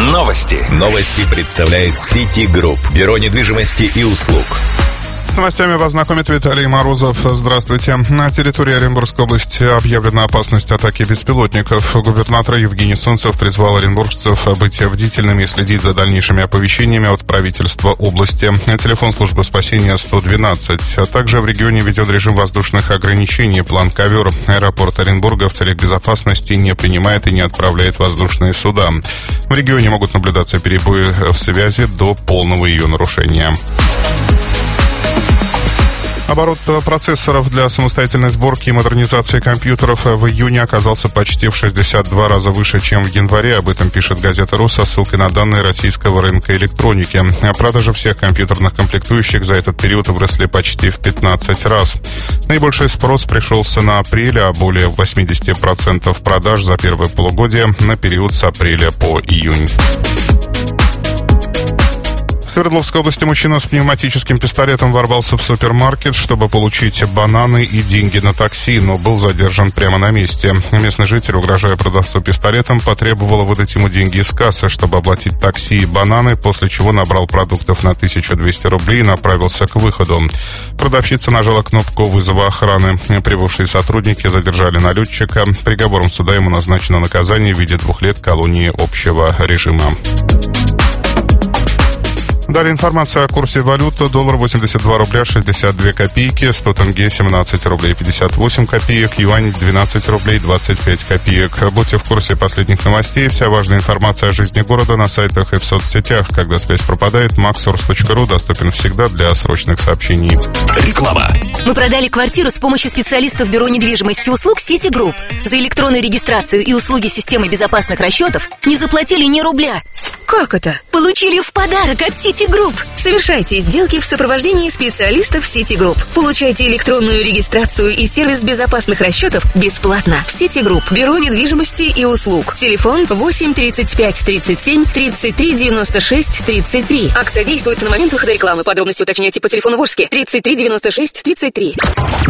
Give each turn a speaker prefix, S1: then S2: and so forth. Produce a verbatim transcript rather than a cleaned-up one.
S1: Новости. Новости представляет City Group. Бюро недвижимости и услуг.
S2: С новостями вас знакомит Виталий Морозов. Здравствуйте. На территории Оренбургской области объявлена опасность атаки беспилотников. Губернатор Евгений Сунцев призвал оренбуржцев быть бдительными и следить за дальнейшими оповещениями от правительства области. Телефон службы спасения сто двенадцать. А также в регионе ведет режим воздушных ограничений. План ковер. Аэропорт Оренбурга в целях безопасности не принимает и не отправляет воздушные суда. В регионе могут наблюдаться перебои в связи до полного ее нарушения. Оборот процессоров для самостоятельной сборки и модернизации компьютеров в июне оказался почти в шестьдесят два раза выше, чем в январе. Об этом пишет газета «Ру» со ссылкой на данные российского рынка электроники. А продажи всех компьютерных комплектующих за этот период выросли почти в пятнадцать раз. Наибольший спрос пришелся на апрель, а более восемьдесят процентов продаж за первое полугодие на период с апреля по июнь. В Свердловской области мужчина с пневматическим пистолетом ворвался в супермаркет, чтобы получить бананы и деньги на такси, но был задержан прямо на месте. Местный житель, угрожая продавцу пистолетом, потребовал выдать ему деньги из кассы, чтобы оплатить такси и бананы, после чего набрал продуктов на тысячу двести рублей и направился к выходу. Продавщица нажала кнопку вызова охраны. Прибывшие сотрудники задержали налетчика. Приговором суда ему назначено наказание в виде двух лет колонии общего режима. Далее информация о курсе валюты. Доллар восемьдесят два рубля шестьдесят две копейки, сто тенге семнадцать рублей пятьдесят восемь копеек, юань двенадцать рублей двадцать пять копеек. Будьте в курсе последних новостей. Вся важная информация о жизни города на сайтах и в соцсетях. Когда связь пропадает, максорс точка ру доступен всегда для срочных сообщений.
S1: Реклама.
S3: Мы продали квартиру с помощью специалистов Бюро недвижимости и услуг City Group. За электронную регистрацию и услуги системы безопасных расчетов не заплатили ни рубля.
S4: Как это?
S3: Получили в подарок от City Group.
S4: Совершайте сделки в сопровождении специалистов City Group. Получайте электронную регистрацию и сервис безопасных расчетов бесплатно. City Group. Бюро недвижимости и услуг. Телефон восемь тридцать пять тридцать семь тридцать три девяносто шесть тридцать три. Акция действует на момент выхода рекламы. Подробности уточняйте по телефону Ворске тридцать три девяносто шесть тридцать три.